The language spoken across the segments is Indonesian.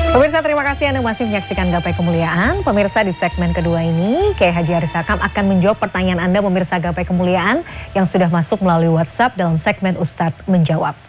Pemirsa, terima kasih Anda masih menyaksikan Gapai Kemuliaan. Pemirsa, di segmen kedua ini, Kiai Haji Aris Hakam akan menjawab pertanyaan Anda pemirsa Gapai Kemuliaan yang sudah masuk melalui WhatsApp dalam segmen Ustadz Menjawab.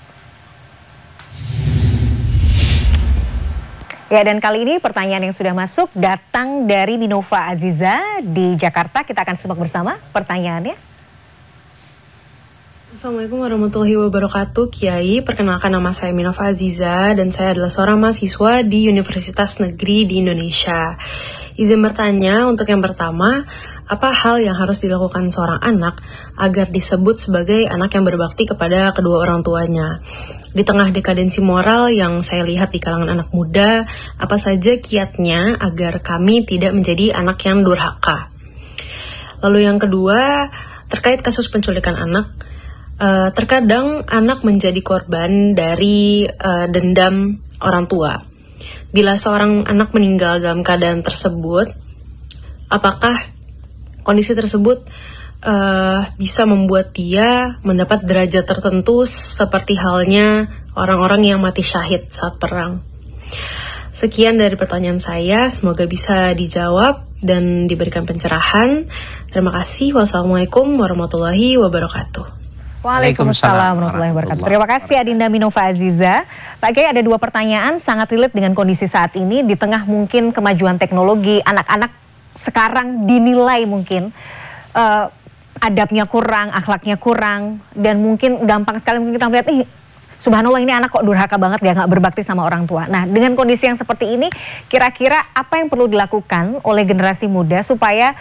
Ya, dan kali ini pertanyaan yang sudah masuk datang dari Minova Aziza di Jakarta. Kita akan simak bersama pertanyaannya. Assalamualaikum warahmatullahi wabarakatuh, Kiai. Perkenalkan, nama saya Minova Aziza dan saya adalah seorang mahasiswa di Universitas Negeri di Indonesia. Izin bertanya untuk yang pertama, apa hal yang harus dilakukan seorang anak agar disebut sebagai anak yang berbakti kepada kedua orang tuanya? Di tengah dekadensi moral yang saya lihat di kalangan anak muda, apa saja kiatnya agar kami tidak menjadi anak yang durhaka? Lalu yang kedua, terkait kasus penculikan anak, terkadang anak menjadi korban dari dendam orang tua. Bila seorang anak meninggal dalam keadaan tersebut, apakah kondisi tersebut bisa membuat dia mendapat derajat tertentu seperti halnya orang-orang yang mati syahid saat perang? Sekian dari pertanyaan saya, semoga bisa dijawab dan diberikan pencerahan. Terima kasih. Wassalamualaikum warahmatullahi wabarakatuh. Waalaikumsalam warahmatullahi wabarakatuh. Terima kasih Adinda Minova Aziza. Pak Kiai, ada dua pertanyaan sangat relate dengan kondisi saat ini. Di tengah mungkin kemajuan teknologi, anak-anak sekarang dinilai mungkin adabnya kurang, akhlaknya kurang, dan mungkin gampang sekali mungkin kita melihat, subhanallah ini anak kok durhaka banget ya, nggak berbakti sama orang tua. Nah, dengan kondisi yang seperti ini, kira-kira apa yang perlu dilakukan oleh generasi muda supaya